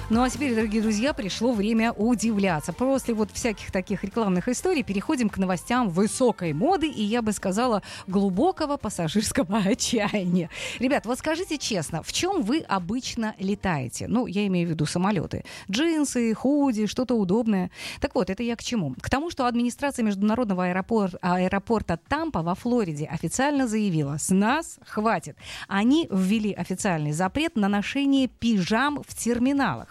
Ну а теперь, дорогие друзья, пришло время удивляться. После вот всяких таких рекламных историй переходим к новостям высокой моды и, я бы сказала, глубокого пассажирского отчаяния. Ребят, вот скажите честно, в чем вы обычно летаете? Ну, я имею в виду самолеты. Джинсы, худи, что-то удобное. Так вот, это я к чему? К тому, что администрация международного аэропорта Тампа во Флориде официально заявила: с нас хватит. Они ввели официальный запрет на ношение пижам в терминалах.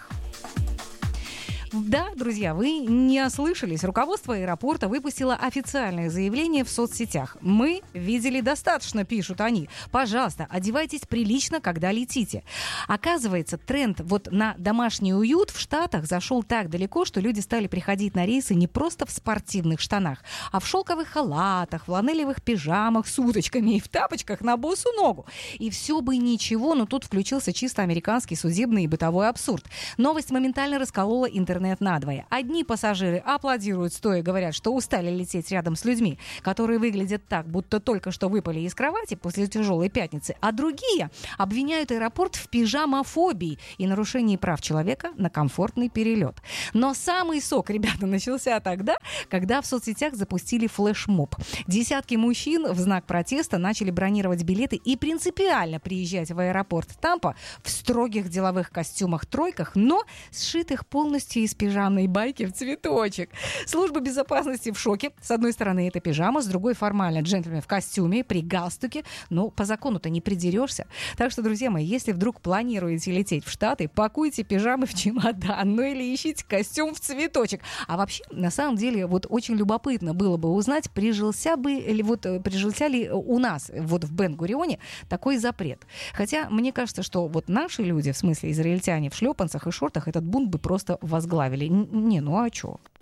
Да, друзья, вы не ослышались. Руководство аэропорта выпустило официальное заявление в соцсетях. Мы видели достаточно, пишут они. Пожалуйста, одевайтесь прилично, когда летите. Оказывается, тренд вот на домашний уют в Штатах зашел так далеко, что люди стали приходить на рейсы не просто в спортивных штанах, а в шелковых халатах, фланелевых пижамах с уточками и в тапочках на босу ногу. И все бы ничего, но тут включился чисто американский судебный и бытовой абсурд. Новость моментально расколола интернет надвое. Одни пассажиры аплодируют стоя, говорят, что устали лететь рядом с людьми, которые выглядят так, будто только что выпали из кровати после тяжелой пятницы, а другие обвиняют аэропорт в пижамофобии и нарушении прав человека на комфортный перелет. Но самый сок, ребята, начался тогда, когда в соцсетях запустили флешмоб. Десятки мужчин в знак протеста начали бронировать билеты и принципиально приезжать в аэропорт Тампа в строгих деловых костюмах-тройках, но сшитых полностью из пижамной байки в цветочек. Служба безопасности в шоке. С одной стороны, это пижама, с другой формально джентльмен в костюме, при галстуке. Но по закону-то не придерешься. Так что, друзья мои, если вдруг планируете лететь в Штаты, пакуйте пижамы в чемодан, ну или ищите костюм в цветочек. А вообще, на самом деле, вот очень любопытно было бы узнать, прижился ли у нас вот в Бен-Гурионе такой запрет. Хотя мне кажется, что вот наши люди, в смысле израильтяне в шлепанцах и шортах, этот бунт бы просто возглавили. Не, ну а чё?